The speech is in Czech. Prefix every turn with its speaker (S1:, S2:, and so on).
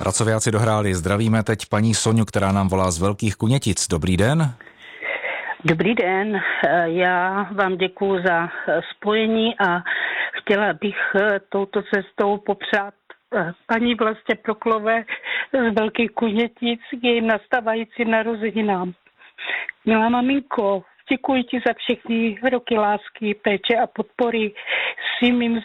S1: Pracoviáci dohráli. Zdravíme teď paní Soňu, která nám volá z Velkých Kunětic. Dobrý den.
S2: Dobrý den, já vám děkuju za spojení a chtěla bych touto cestou popřát paní Vlastě Proklové z Velkých Kunětic k jejím nastávajícím narozeninám. Milá maminko, děkuji ti za všechny roky lásky, péče a podpory svým mým